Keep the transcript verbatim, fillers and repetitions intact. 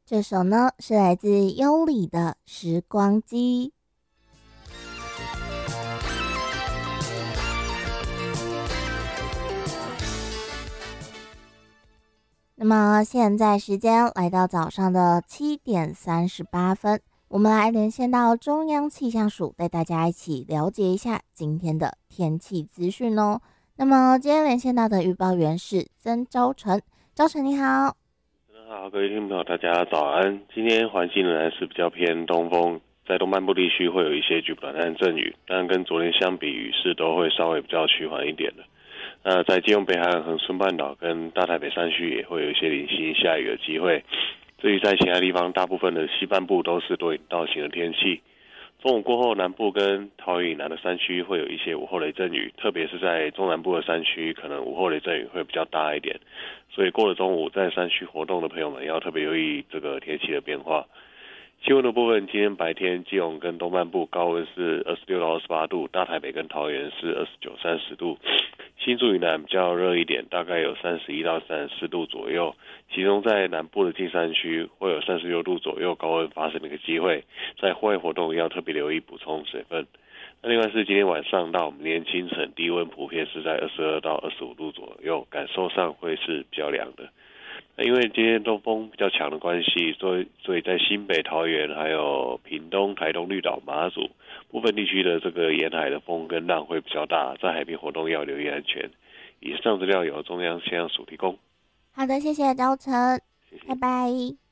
这首呢是来自优里的《时光机》。那么现在时间来到早上的七点三十八分，我们来连线到中央气象署，带大家一起了解一下今天的天气资讯哦。那么今天连线到的预报员是曾昭成，昭成你好。 好，各位听众朋友，大家早安。今天环境仍然是比较偏东风，在东半部地区会有一些局部短暂阵雨，但跟昨天相比，雨势都会稍微比较趋缓一点的。那在基隆北海岸、恒春半岛跟大台北山区也会有一些零星下雨的机会。至于在其他地方，大部分的西半部都是多云到晴的天气。中午过后，南部跟桃园以南的山区会有一些午后雷阵雨，特别是在中南部的山区，可能午后雷阵雨会比较大一点。所以过了中午，在山区活动的朋友们要特别留意这个天气的变化。气温的部分，今天白天基隆跟东半部高温是二十六到二十八度，大台北跟桃园是二十九、三十度。新竹以南比较热一点，大概有三十一到三十四度左右，其中在南部的近山区会有三十六度左右高温发生的一个机会，在户外活动要特别留意补充水分。那另外是今天晚上到明天清晨，低温普遍是在二十二到二十五度左右，感受上会是比较凉的。那因为今天东风比较强的关系，所以所以在新北、桃园还有屏东、台东、绿岛、马祖部分地区的这个沿海的风跟浪会比较大，在海边活动要留意安全。以上资料由中央气象署提供。 好的，谢谢昭成， 谢谢， 拜拜。